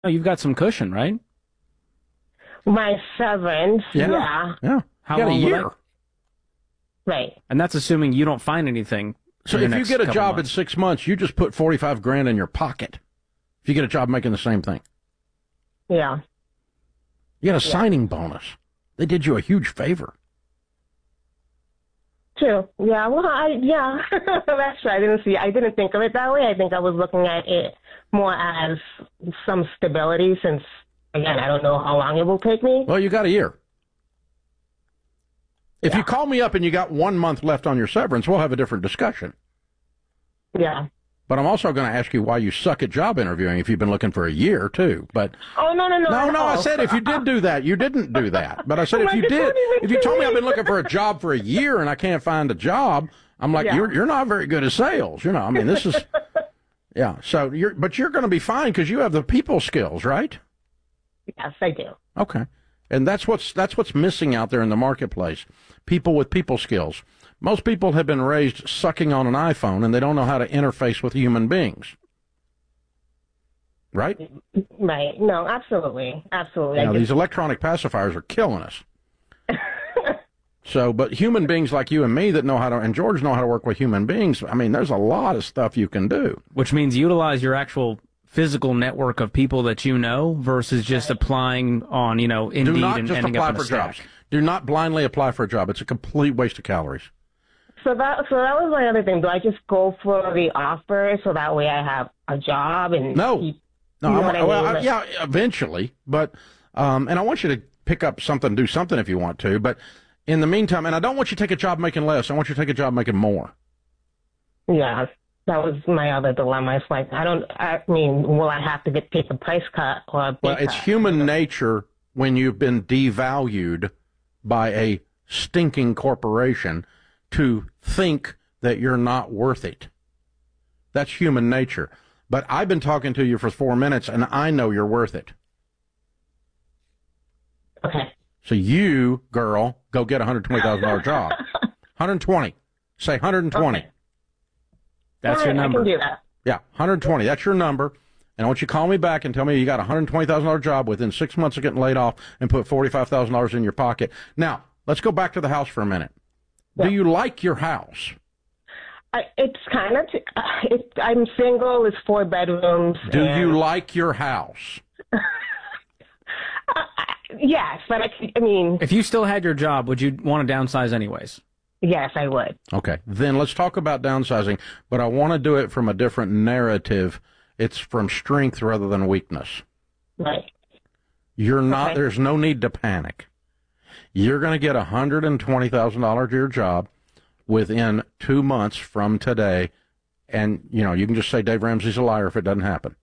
Oh, you've got some cushion, right? My severance, yeah. Yeah. How You got a long will year. that- Right. And that's assuming you don't find anything. So in the if you next get a couple job in months. 6 months, you just put 45 grand in your pocket. If you get a job making the same thing, Yeah. you get a signing bonus. They did you a huge favor. True. Yeah. Well, that's true. I didn't think of it that way. I think I was looking at it more as some stability since, again, I don't know how long it will take me. Well, you got a year. If you call me up and you got 1 month left on your severance, we'll have a different discussion. Yeah. But I'm also going to ask you why you suck at job interviewing if you've been looking for a year, too. But Oh, no. No, I said if you did do that, you didn't do that. But I said if you did, if you told me I've been looking for a job for a year and I can't find a job, I'm like, you're not very good at sales. You know, I mean, this is, yeah. So you're going to be fine because you have the people skills, right? Yes, I do. Okay. And that's what's missing out there in the marketplace. People with people skills. Most people have been raised sucking on an iPhone and they don't know how to interface with human beings. Right? Right. No, absolutely. Absolutely. Now, these electronic pacifiers are killing us. So, but human beings like you and me that know how to, and George know how to work with human beings, I mean, there's a lot of stuff you can do. Which means utilize your actual physical network of people that you know versus just applying on, Indeed Do not and just ending apply up in for a stack. jobs. Do not blindly apply for a job. It's a complete waste of calories. So that was my other thing. Do I just go for the offer so that way I have a job and No. No, yeah, eventually, but and I want you to pick up something, do something if you want to, but in the meantime, and I don't want you to take a job making less. I want you to take a job making more. Yeah, that was my other dilemma. It's like will I have to take a price cut or a pay It's cut? human nature when you've been devalued by a stinking corporation to think that you're not worth it. That's human nature. But I've been talking to you for 4 minutes, and I know you're worth it. Okay. So you, girl, go get a $120,000 job. 120. Say 120. Okay. That's your number. I can do that. Yeah, 120. That's your number. And I want you to call me back and tell me you got a $120,000 job within 6 months of getting laid off and put $45,000 in your pocket. Now, let's go back to the house for a minute. Yeah. Do you like your house? It's kind of. I'm single. It's 4 bedrooms. Do you like your house? Yes, but I mean. If you still had your job, would you want to downsize anyways? Yes, I would. Okay, then let's talk about downsizing, but I want to do it from a different narrative. It's from strength rather than weakness. Right. You're not. Okay. There's no need to panic. You're going to get a $120,000 to your job within 2 months from today, and you can just say Dave Ramsey's a liar if it doesn't happen.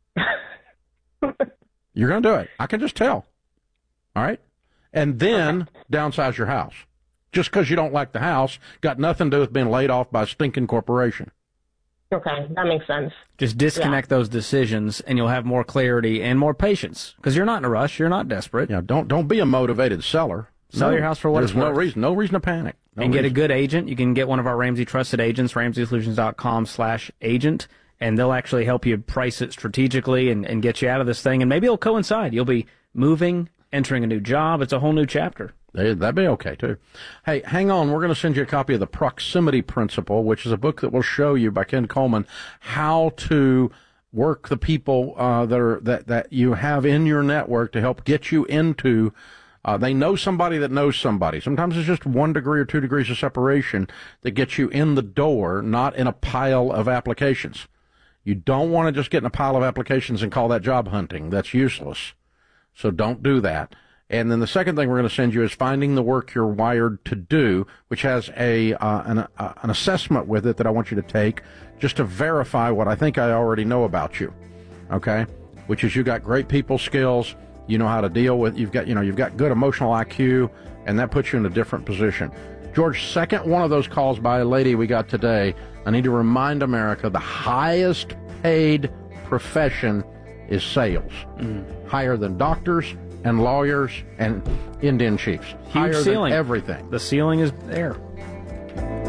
You're going to do it. I can just tell. All right? And then downsize your house. Just because you don't like the house, got nothing to do with being laid off by a stinking corporation. Okay, that makes sense. Just disconnect those decisions, and you'll have more clarity and more patience. Because you're not in a rush. You're not desperate. Yeah, don't be a motivated seller. Sell your house for what it's worth. No reason to panic. And get a good agent. You can get one of our Ramsey trusted agents, RamseySolutions.com/agent, and they'll actually help you price it strategically and get you out of this thing. And maybe it'll coincide. You'll be moving, entering a new job. It's a whole new chapter. That'd be okay, too. Hey, hang on. We're going to send you a copy of The Proximity Principle, which is a book that will show you by Ken Coleman how to work the people that you have in your network to help get you into. They know somebody that knows somebody. Sometimes it's just 1 degree or 2 degrees of separation that gets you in the door, not in a pile of applications. You don't want to just get in a pile of applications and call that job hunting. That's useless. So don't do that. And then the second thing we're going to send you is Finding the Work You're Wired to Do, which has an assessment with it that I want you to take just to verify what I think I already know about you. Okay? Which is you got great people skills. You know how to deal with, you've got good emotional IQ, and that puts you in a different position. George, second one of those calls by a lady we got today. I need to remind America the highest paid profession is sales. Higher than doctors and lawyers and Indian chiefs. Huge Higher ceiling. than everything. The ceiling is there.